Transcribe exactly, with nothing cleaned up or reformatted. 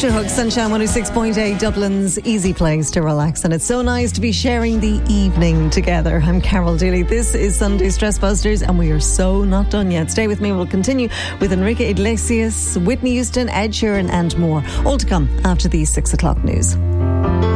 Achterhook, Sunshine one oh six point eight, Dublin's easy place to relax. And it's so nice to be sharing the evening together. I'm Carol Dooley. This is Sunday Stress Busters, and we are so not done yet. Stay with me. We'll continue with Enrique Iglesias, Whitney Houston, Ed Sheeran, and more. All to come after the six o'clock news.